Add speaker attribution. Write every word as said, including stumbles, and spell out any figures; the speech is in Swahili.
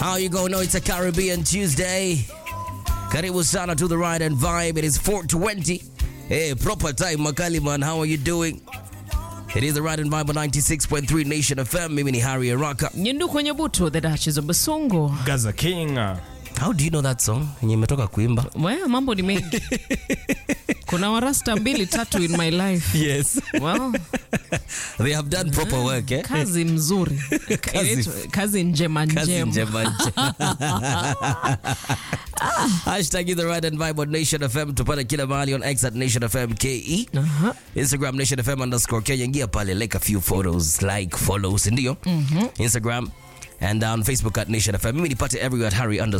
Speaker 1: How you going? No, it's a Caribbean Tuesday. Karibu sana to the Ride and Vibe. It is four twenty. Hey, proper time, Makali man. How are you doing? It is the Ride and Vibe on ninety-six point three Nation F M. Mimi ni Harry Araka.
Speaker 2: Nyindu kwenye butu, the Duchess of Basongo.
Speaker 3: Gaza King.
Speaker 1: How do you know that song? Yenye umetoka kuimba.
Speaker 2: Well, mambo ni mengi. Kuna warasta mbili tatu in my life.
Speaker 1: Yes.
Speaker 2: Well,
Speaker 1: they have done proper work, eh?
Speaker 2: Kazi mzuri.
Speaker 1: Kazi,
Speaker 2: kazi njema njema.
Speaker 1: Kazi njema njema. Hashtag is the Ride and Vibe on Nation F M. Tupata kila mahali on X at Nation F M K E.
Speaker 2: Uh-huh.
Speaker 1: Instagram Nation F M underscore Kenya. Ingia pale, like a few photos, like, follow, sindio? Mm-hmm. Instagram and on Facebook at Nation F M. Mimi nipate everywhere at Harry underscore